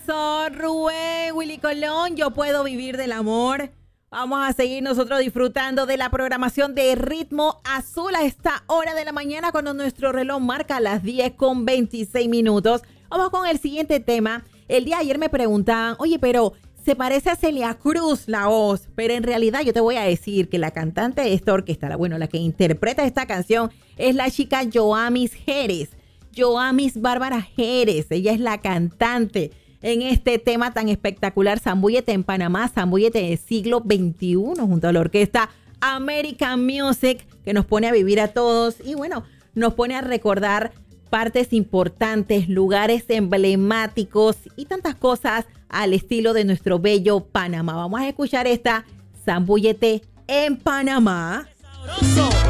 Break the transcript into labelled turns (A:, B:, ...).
A: Soy Rubén, Willy Colón, yo puedo vivir del amor. Vamos a seguir nosotros disfrutando de la programación de Ritmo Azul a esta hora de la mañana cuando nuestro reloj marca las 10:26. Vamos con el siguiente tema. El día de ayer me preguntaban, oye, pero se parece a Celia Cruz la voz, pero en realidad yo te voy a decir que la cantante de esta orquesta, la que interpreta esta canción es la chica Yoamis Jerez. Yoamis Bárbara Jerez, ella es la cantante en este tema tan espectacular, Zambúllete en Panamá, Zambúllete del siglo XXI, junto a la orquesta American Music, que nos pone a vivir a todos y bueno, nos pone a recordar partes importantes, lugares emblemáticos y tantas cosas al estilo de nuestro bello Panamá. Vamos a escuchar esta Zambúllete en Panamá.